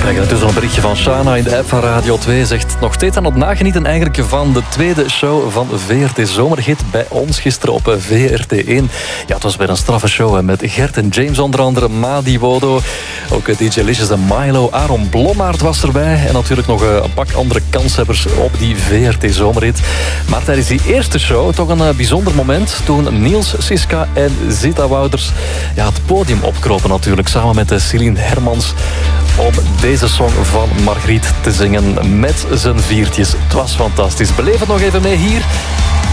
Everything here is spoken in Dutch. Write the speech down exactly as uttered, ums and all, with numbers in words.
krijgen intussen een berichtje van Shana in de app van Radio twee. Zegt nog steeds aan het nagenieten eigenlijk van de tweede show van V R T Zomerhit bij ons gisteren op V R T één. Ja, het was weer een straffe show met Gert en James onder andere, Madi Wodo, ook D J Licious en Milo, Aaron Blommaert was erbij en natuurlijk nog een pak andere kanshebbers op die V R T Zomerhit. Maar tijdens die eerste show toch een bijzonder moment toen Niels Siska en Zita Wouders ja, het podium opkropen natuurlijk, samen met Celine Hermans om deze song van Margriet te zingen met zijn viertjes. Het was fantastisch. Beleef het nog even mee hier